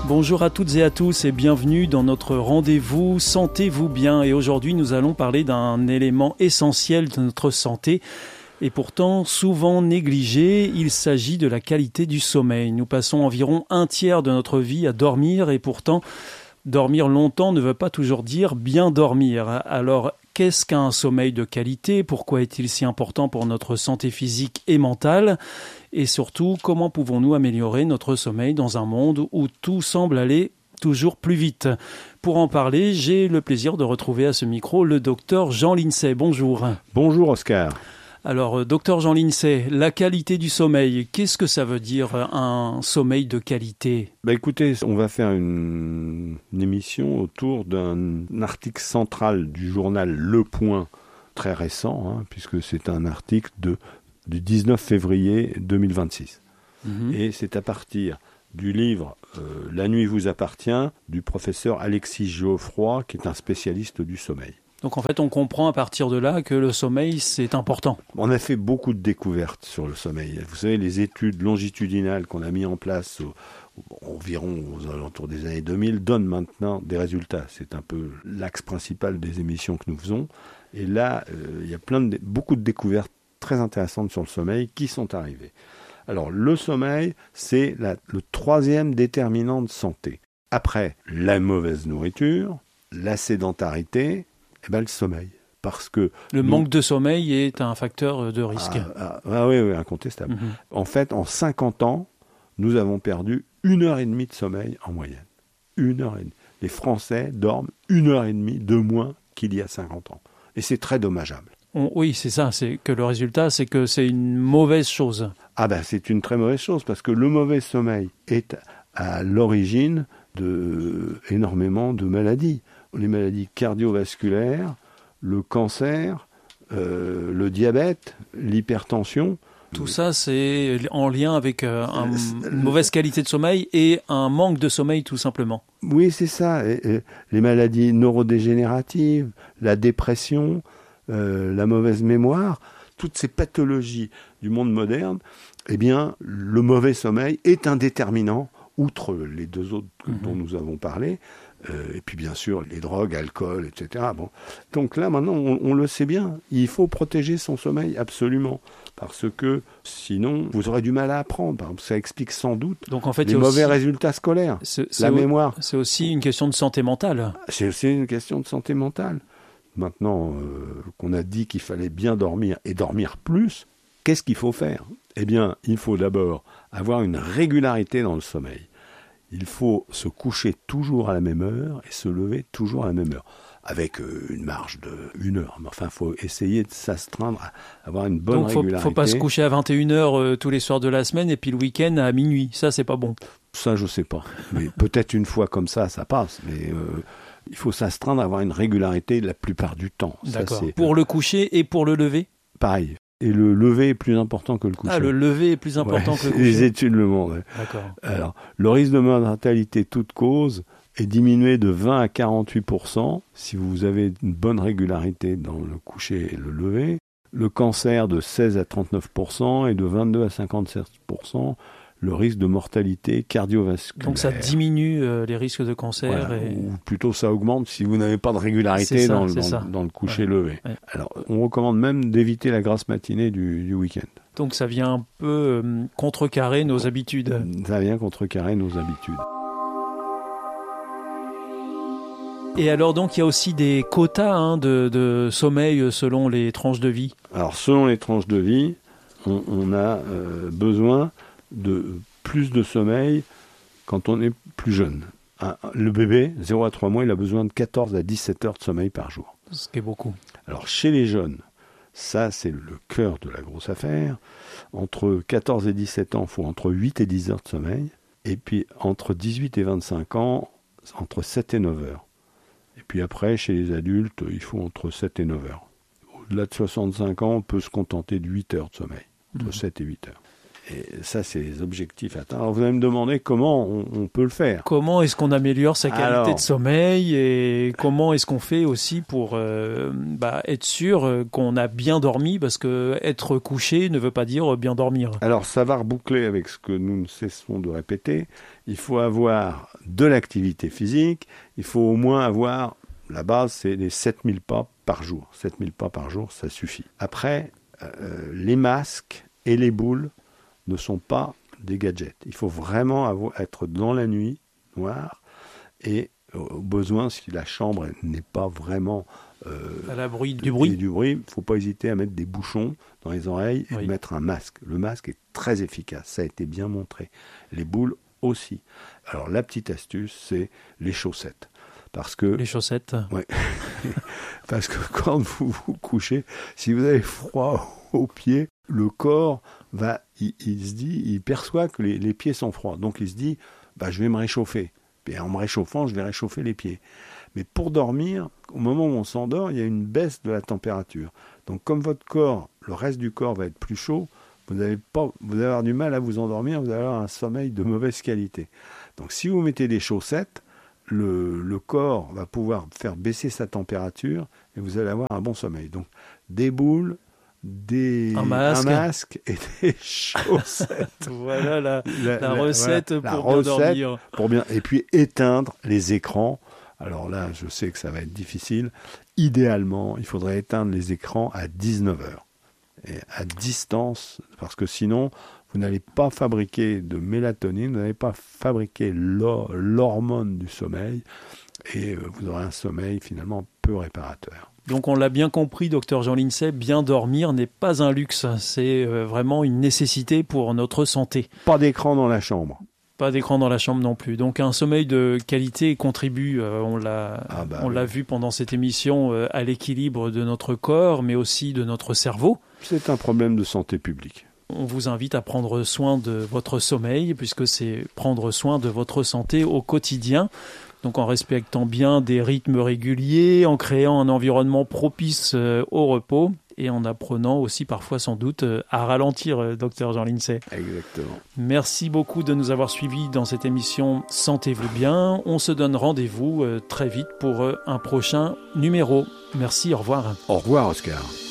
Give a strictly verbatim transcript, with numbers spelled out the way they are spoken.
Bonjour à toutes et à tous et bienvenue dans notre rendez-vous Sentez-vous bien. Et aujourd'hui, nous allons parler d'un élément essentiel de notre santé et pourtant souvent négligé. Il s'agit de la qualité du sommeil. Nous passons environ un tiers de notre vie à dormir et pourtant, dormir longtemps ne veut pas toujours dire bien dormir. Alors, qu'est-ce qu'un sommeil de qualité ? Pourquoi est-il si important pour notre santé physique et mentale ? Et surtout, comment pouvons-nous améliorer notre sommeil dans un monde où tout semble aller toujours plus vite ? Pour en parler, j'ai le plaisir de retrouver à ce micro le docteur Jean Lincey. Bonjour. Bonjour Oscar. Alors, docteur Jean Lincey, la qualité du sommeil, qu'est-ce que ça veut dire un sommeil de qualité ? Bah écoutez, on va faire une, une émission autour d'un article central du journal Le Point, très récent, hein, puisque c'est un article de, du dix-neuf février deux mille vingt-six. Mmh. Et c'est à partir du livre euh, « La nuit vous appartient » du professeur Alexis Geoffroy, qui est un spécialiste du sommeil. Donc en fait, on comprend à partir de là que le sommeil, c'est important. On a fait beaucoup de découvertes sur le sommeil. Vous savez, les études longitudinales qu'on a mis en place au, environ aux alentours des années deux mille donnent maintenant des résultats. C'est un peu l'axe principal des émissions que nous faisons. Et là, euh, il y a plein de, beaucoup de découvertes très intéressantes sur le sommeil qui sont arrivées. Alors, le sommeil, c'est la, le troisième déterminant de santé. Après la mauvaise nourriture, la sédentarité, eh ben, le sommeil. Parce que le nous, manque de sommeil est un facteur de risque. Ah, ah, ah oui, oui, incontestable. Mm-hmm. En fait, en cinquante ans, nous avons perdu une heure et demie de sommeil en moyenne. Une heure et demie. Les Français dorment une heure et demie de moins qu'il y a cinquante ans. Et c'est très dommageable. On, oui, c'est ça. C'est que le résultat, c'est que c'est une mauvaise chose. Ah ben, c'est une très mauvaise chose parce que le mauvais sommeil est à l'origine de énormément de maladies. Les maladies cardiovasculaires, le cancer, euh, le diabète, l'hypertension. Tout ça, c'est en lien avec euh, un, une mauvaise qualité de sommeil et un manque de sommeil, tout simplement. Oui, c'est ça. Et, et les maladies neurodégénératives, la dépression, euh, la mauvaise mémoire, toutes ces pathologies du monde moderne, eh bien, le mauvais sommeil est un déterminant, outre les deux autres mmh. dont nous avons parlé. Euh, et puis bien sûr les drogues, alcool, et cetera. Bon. Donc là maintenant on, on le sait bien, il faut protéger son sommeil absolument, parce que sinon vous aurez du mal à apprendre. Ça explique sans doute Donc, en fait, les mauvais aussi, résultats scolaires, c'est, c'est la au, mémoire. C'est aussi une question de santé mentale. C'est aussi une question de santé mentale. Maintenant euh, qu'on a dit qu'il fallait bien dormir et dormir plus, qu'est-ce qu'il faut faire ? Eh bien, il faut d'abord avoir une régularité dans le sommeil. Il faut se coucher toujours à la même heure et se lever toujours à la même heure, avec euh, une marge de une heure. Enfin, il faut essayer de s'astreindre à avoir une bonne Donc, faut, régularité. Donc, il ne faut pas se coucher à vingt et une heures euh, tous les soirs de la semaine et puis le week-end à minuit. Ça, c'est pas bon. Ça, je ne sais pas. Mais peut-être une fois comme ça, ça passe. Mais euh, il faut s'astreindre à avoir une régularité la plupart du temps. D'accord. Ça, c'est... Pour le coucher et pour le lever ? Pareil. Et le lever est plus important que le coucher. Ah, le lever est plus important ouais, que le coucher. Les études le montrent. Ouais. D'accord. Alors, le risque de mortalité toute cause est diminué de vingt à quarante-huit pour cent si vous avez une bonne régularité dans le coucher et le lever. Le cancer de seize à trente-neuf pour cent et de vingt-deux à cinquante-sept pour cent le risque de mortalité cardiovasculaire. Donc ça diminue euh, les risques de cancer. Voilà, et... Ou plutôt ça augmente si vous n'avez pas de régularité ça, dans, le, dans, dans le coucher-lever. Ouais. Ouais. Alors, on recommande même d'éviter la grasse matinée du, du week-end. Donc ça vient un peu euh, contrecarrer nos habitudes. Ça vient contrecarrer nos habitudes. Et alors donc il y a aussi des quotas hein, de, de sommeil selon les tranches de vie. Alors selon les tranches de vie, on, on a euh, besoin de plus de sommeil quand on est plus jeune. Un, le bébé, zéro à trois mois, il a besoin de quatorze à dix-sept heures de sommeil par jour. Ce qui est beaucoup. Alors chez les jeunes, ça c'est le cœur de la grosse affaire. Entre quatorze et dix-sept ans, il faut entre huit et dix heures de sommeil. Et puis entre dix-huit et vingt-cinq ans, entre sept et neuf heures. Et puis après, chez les adultes, il faut entre sept et neuf heures. Au-delà de soixante-cinq ans, on peut se contenter de huit heures de sommeil, entre mmh. sept et huit heures. Et ça, c'est les objectifs atteints. Alors, vous allez me demander comment on, on peut le faire. Comment est-ce qu'on améliore sa qualité Alors, de sommeil et comment est-ce qu'on fait aussi pour euh, bah, être sûr qu'on a bien dormi, parce que être couché ne veut pas dire bien dormir. Alors, ça va reboucler avec ce que nous ne cessons de répéter. Il faut avoir de l'activité physique. Il faut au moins avoir, la base, c'est les sept mille pas par jour. sept mille pas par jour, ça suffit. Après, euh, les masques et les boules ne sont pas des gadgets. Il faut vraiment avoir, être dans la nuit, noire, et au besoin, si la chambre n'est pas vraiment euh, à l'abri du bruit, du bruit, il ne faut pas hésiter à mettre des bouchons dans les oreilles et oui. mettre un masque. Le masque est très efficace, ça a été bien montré. Les boules aussi. Alors la petite astuce, c'est les chaussettes. Parce que, les chaussettes. Ouais. Parce que quand vous vous couchez, si vous avez froid aux pieds, le corps va, il, il se dit, il perçoit que les, les pieds sont froids. Donc il se dit, bah, je vais me réchauffer. Et en me réchauffant, je vais réchauffer les pieds. Mais pour dormir, au moment où on s'endort, il y a une baisse de la température. Donc comme votre corps, le reste du corps va être plus chaud, vous allez pas, vous allez avoir du mal à vous endormir, vous allez avoir un sommeil de mauvaise qualité. Donc si vous mettez des chaussettes, le, le corps va pouvoir faire baisser sa température et vous allez avoir un bon sommeil. Donc des boules, des, un masque, un masque et des chaussettes. Voilà la, la, la recette voilà, pour la bien recette dormir. Pour bien, et puis éteindre les écrans. Alors là, je sais que ça va être difficile. Idéalement, il faudrait éteindre les écrans à dix-neuf heures. Et à distance, parce que sinon, vous n'allez pas fabriquer de mélatonine, vous n'allez pas fabriquer l'hormone du sommeil, et vous aurez un sommeil finalement peu réparateur. Donc on l'a bien compris, docteur Jean Lincey, bien dormir n'est pas un luxe, c'est vraiment une nécessité pour notre santé. Pas d'écran dans la chambre. Pas d'écran dans la chambre non plus. Donc un sommeil de qualité contribue, euh, on l'a, ah bah on oui. l'a vu pendant cette émission, euh, à l'équilibre de notre corps, mais aussi de notre cerveau. C'est un problème de santé publique. On vous invite à prendre soin de votre sommeil, puisque c'est prendre soin de votre santé au quotidien. Donc en respectant bien des rythmes réguliers, en créant un environnement propice euh, au repos et en apprenant aussi parfois sans doute euh, à ralentir, euh, docteur Jean Lincey. Exactement. Merci beaucoup de nous avoir suivis dans cette émission Sentez-vous bien. On se donne rendez-vous euh, très vite pour euh, un prochain numéro. Merci, au revoir. Au revoir Oscar.